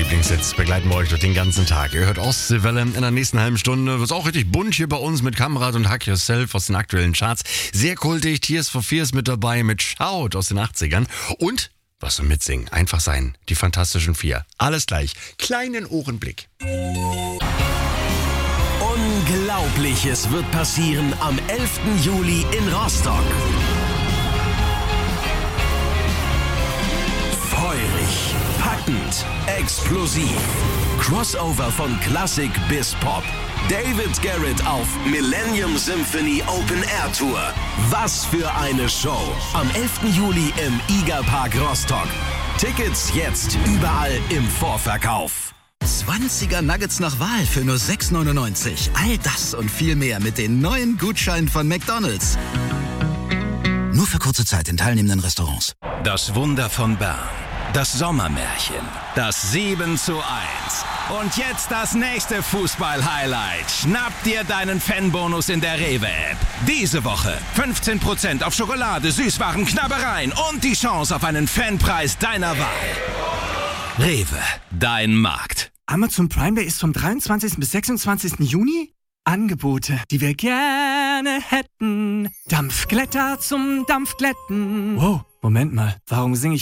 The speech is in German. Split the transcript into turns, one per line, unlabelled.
Lieblingshits begleiten wir euch durch den ganzen Tag. Ihr hört Ostseewelle. In der nächsten halben Stunde wird es auch richtig bunt hier bei uns mit Kamrat und Hack Yourself aus den aktuellen Charts. Sehr kultig, Tears for Fears mit dabei, mit Shout aus den 80ern. Und was zum Mitsingen, einfach sein, die Fantastischen Vier. Alles gleich, kleinen Ohrenblick.
Unglaubliches wird passieren am 11. Juli in Rostock. Feurig, packend, explosiv. Crossover von Klassik bis Pop. David Garrett auf Millennium Symphony Open Air Tour. Was für eine Show. Am 11. Juli im IGA Park Rostock. Tickets jetzt überall im Vorverkauf.
20er Nuggets nach Wahl für nur 6,99. All das und viel mehr mit den neuen Gutscheinen von McDonald's. Nur für kurze Zeit in teilnehmenden Restaurants.
Das Wunder von Bern. Das Sommermärchen. Das 7:1. Und jetzt das nächste Fußball-Highlight. Schnapp dir deinen Fanbonus in der Rewe-App. Diese Woche 15% auf Schokolade, Süßwaren, Knabbereien und die Chance auf einen Fanpreis deiner Wahl. Rewe, dein Markt.
Amazon Prime Day ist vom 23. bis 26. Juni. Angebote, die wir gerne hätten. Dampfglätter zum Dampfglätten. Wow, Moment mal, warum singe ich